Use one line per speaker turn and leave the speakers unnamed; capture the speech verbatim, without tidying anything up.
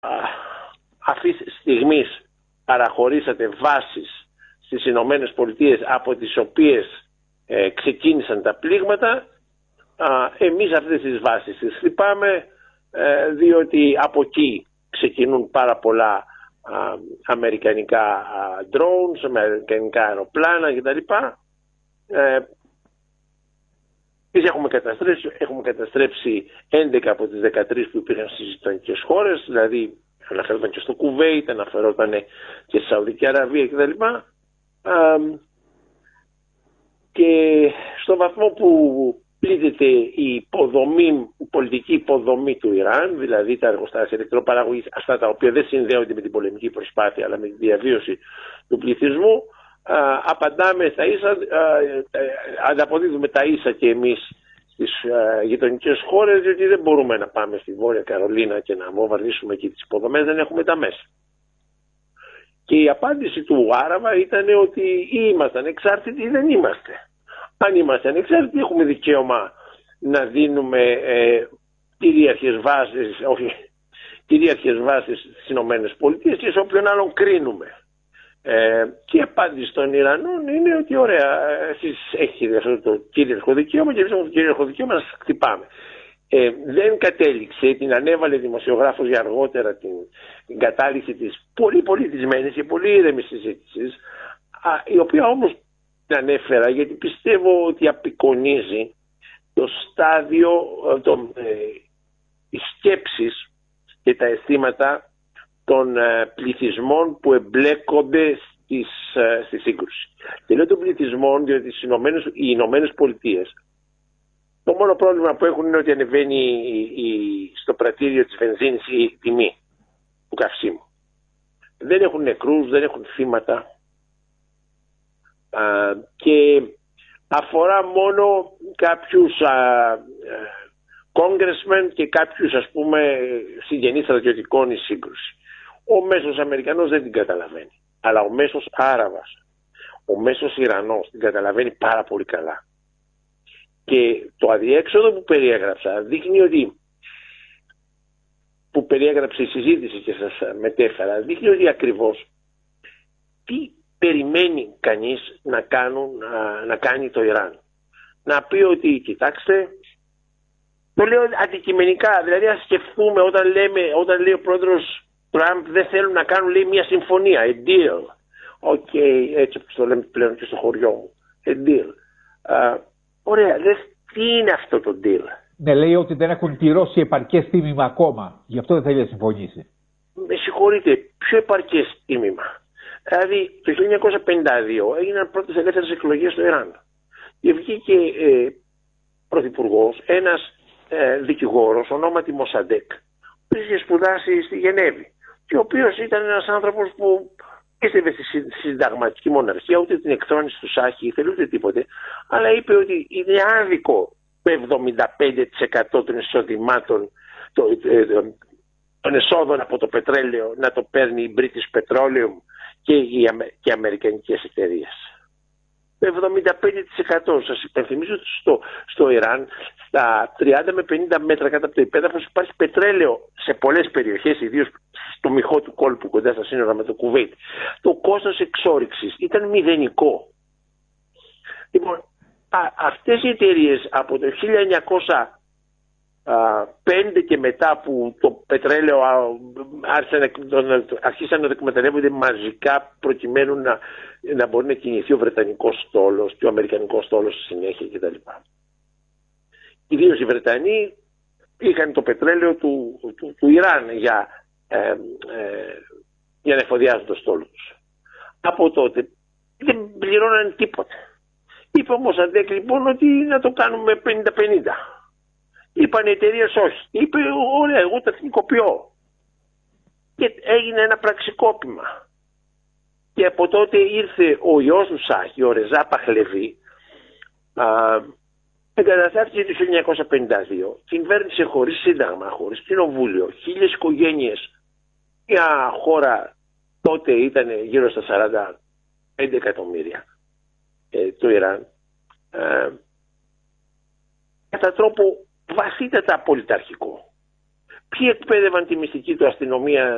αυτής της στιγμής παραχωρήσατε βάσεις στις Ηνωμένες Πολιτείες από τις οποίες ε, ξεκίνησαν τα πλήγματα, α, εμείς αυτές τις βάσεις τις χτυπάμε, ε, διότι από εκεί ξεκινούν πάρα πολλά α, αμερικανικά α, drones, αμερικανικά αεροπλάνα κτλ. Ε, Εμείς έχουμε καταστρέψει, έχουμε καταστρέψει έντεκα από τις δεκατρείς που υπήρχαν στις γειτονικές χώρες, δηλαδή αναφερόταν και στο Κουβέιτ, αναφερόταν και στη Σαουδική Αραβία κτλ. Και στο βαθμό που πλήττεται η υποδομή, η πολιτική υποδομή του Ιράν, δηλαδή τα εργοστάσια ηλεκτροπαραγωγής, αυτά τα οποία δεν συνδέονται με την πολεμική προσπάθεια αλλά με τη διαβίωση του πληθυσμού, α, απαντάμε στα ίσα, α, α, ανταποδίδουμε τα ίσα και εμείς στις γειτονικές χώρες, διότι δεν μπορούμε να πάμε στη Βόρεια Καρολίνα και να βομβαρδίσουμε εκεί τις υποδομές, δεν έχουμε τα μέσα. Και η απάντηση του Άραβα ήταν ότι ή ήμασταν εξάρτητοι ή δεν είμαστε. Αν είμαστε ανεξάρτητοι, έχουμε δικαίωμα να δίνουμε ε, κυρίαρχες βάσεις, όχι, κυρίαρχες βάσεις στις Ηνωμένες Πολιτείες και σε όποιον άλλον κρίνουμε. Ε, και η απάντηση των Ιρανών είναι ότι ωραία, εσείς έχετε αυτό το κυρίαρχο δικαίωμα και εμείς έχουμε το κυρίαρχο δικαίωμα να σας χτυπάμε. Ε, δεν κατέληξε, την ανέβαλε δημοσιογράφος για αργότερα την, την κατάληξη της πολύ πολιτισμένης και πολύ ήρεμης συζήτησης, η οποία όμως την ανέφερα γιατί πιστεύω ότι απεικονίζει το στάδιο, το, ε, οι σκέψεις και τα αισθήματα των ε, πληθυσμών που εμπλέκονται στις, ε, στη σύγκρουση. Και λέω των πληθυσμών διότι οι Ηνωμένες, οι Ηνωμένες Πολιτείες το μόνο πρόβλημα που έχουν είναι ότι ανεβαίνει η, η, στο πρατήριο της βενζίνης η τιμή του καυσίμου. Δεν έχουν νεκρούς, δεν έχουν θύματα α, και αφορά μόνο κάποιους α, α, congressmen και κάποιους ας πούμε συγγενείς στρατιωτικών η σύγκρουση. Ο μέσος Αμερικανός δεν την καταλαβαίνει, αλλά ο μέσος Άραβας, ο μέσος Ιρανός την καταλαβαίνει πάρα πολύ καλά. Και το αδιέξοδο που περιέγραψα δείχνει ότι, που περιέγραψε η συζήτηση και σας μετέφερα, δείχνει ότι ακριβώς τι περιμένει κανείς να, κάνουν, να, να κάνει το Ιράν. Να πει ότι κοιτάξτε, το λέω αντικειμενικά, δηλαδή ας σκεφτούμε όταν, λέμε, όταν λέει ο πρόεδρος Τραμπ δεν θέλουν να κάνουν λέει μια συμφωνία, a deal. Οκ, okay, έτσι όπως το λέμε πλέον και στο χωριό μου, a deal. Uh, Ωραία, λες, τι είναι αυτό το deal.
Ναι, λέει ότι δεν έχουν πληρώσει επαρκές τίμημα ακόμα. Γι' αυτό δεν θέλει να συμφωνήσει.
Με συγχωρείτε, ποιο επαρκές τίμημα. Δηλαδή, το χίλια εννιακόσια πενήντα δύο έγιναν πρώτες ελεύθερες εκλογές στο Ιράν. Και βγήκε ε, πρωθυπουργός, ένας ε, δικηγόρος, ονόματι Μοσαντέκ, που είχε σπουδάσει στη Γενέβη. Και ο οποίος ήταν ένας άνθρωπος που πίστευε στη συνταγματική μοναρχία, ούτε την εκθρόνηση του Σάχη ήθελε ούτε τίποτε, αλλά είπε ότι είναι άδικο το εβδομήντα πέντε τοις εκατό των εισοδημάτων, το, ε, των εσόδων από το πετρέλαιο να το παίρνει η British Petroleum και οι, και οι αμερικανικές εταιρείες. Το εβδομήντα πέντε τοις εκατό. Σας υπενθυμίζω ότι στο, στο Ιράν στα τριάντα με πενήντα μέτρα κάτω από το υπέδαφος υπάρχει πετρέλαιο σε πολλές περιοχές, ιδίως στο μειχό του κόλπου κοντά στα σύνορα με το Κουβέιτ. Το κόστος εξόρυξης ήταν μηδενικό. Λοιπόν, α, αυτές οι εταιρείες από το χίλια εννιακόσια πέντε και μετά που το πετρέλαιο αρχίσαν να το εκμεταλλεύονται μαζικά προκειμένου να, να μπορεί να κινηθεί ο Βρετανικός στόλος και ο Αμερικανικός στόλος στη συνέχεια κτλ. Ιδίως οι Βρετανοί είχαν το πετρέλαιο του, του, του Ιράν για, ε, ε, για να εφοδιάζουν το στόλο τους. Από τότε δεν πληρώναν τίποτα. Είπε όμως Αντέκ λοιπόν ότι να το κάνουμε πενήντα πενήντα. Είπαν οι εταιρείες όχι. Είπε ωραία, εγώ τα εθνικοποιώ. Και έγινε ένα πραξικόπημα. Και από τότε ήρθε ο ιός του Σάχη, ο Ρεζά Παχλεβί, εγκαταστάθηκε το χίλια εννιακόσια πενήντα δύο. Κυβέρνησε χωρίς σύνταγμα, χωρίς κοινοβούλιο, χίλιες οικογένειες. Μια χώρα τότε ήταν γύρω στα σαράντα πέντε εκατομμύρια ε, το Ιράν. Ε, κατά τρόπο βαθύτατα πολιταρχικό. Ποιοι εκπαίδευαν τη μυστική του αστυνομία